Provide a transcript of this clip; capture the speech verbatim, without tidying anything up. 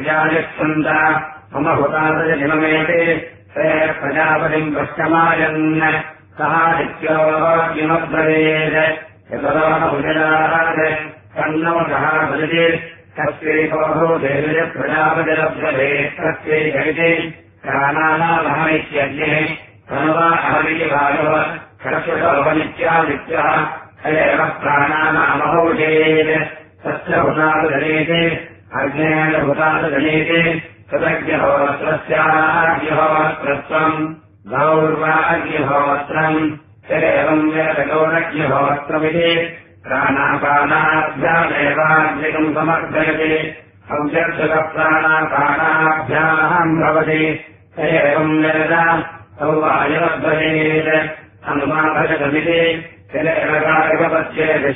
प्रत्यागच्छन्त मम हुतादयनिममेति ते प्रजापतिम् पश्यमायन् सहादित्योऽब्रवीत् यतोऽनुजनात् तन्नो सः भजति तस्यैको देवि प्रजापतिरब्धवे तस्यै जगति प्राणानामहमित्यग्निः तनुवा अहमिति भागव षट्शतोपनित्यादित्यः एव प्राणानामहौजेत् तस्य हुतादजनेति अग्नेन हुतादजनेति तदग्निहोत्रस्याग्निहोत्रत्वम् गौर्वा अग्निहोत्रम् एवम् वेदगौरग्निहोत्रमिति प्राणापानाभ्यामेवाग्निकम् समर्थयति अव्यर्थकप्राणापानाभ्याम् भवति एवम् वेद तौ वायुर्भवेत् अनुमाभजमिति